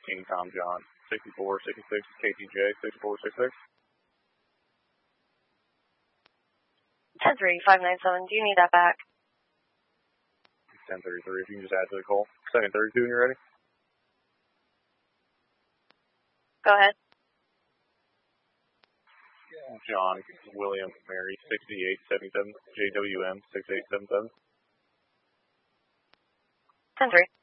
Tom John, 6466 KTJ 6466. 103597, do you need that back? 1033, if you can just add to the call. 232 when you're ready. Go ahead. John, William, Mary, 6877, JWM 6877. 10-3.